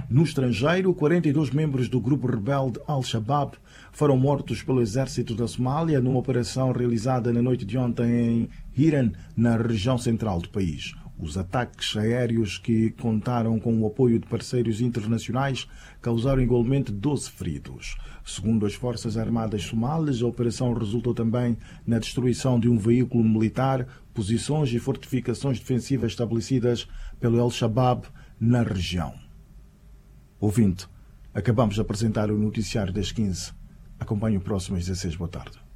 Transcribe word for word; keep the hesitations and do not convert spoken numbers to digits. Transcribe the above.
No estrangeiro, quarenta e dois membros do grupo rebelde Al-Shabaab foram mortos pelo exército da Somália numa operação realizada na noite de ontem em Hiran, na região central do país. Os ataques aéreos, que contaram com o apoio de parceiros internacionais, causaram igualmente doze feridos. Segundo as Forças Armadas Somalis, a operação resultou também na destruição de um veículo militar, posições e fortificações defensivas estabelecidas pelo Al-Shabaab na região. Ouvinte, acabamos de apresentar o noticiário das quinze. Acompanhe o próximo às dezesseis. Boa tarde.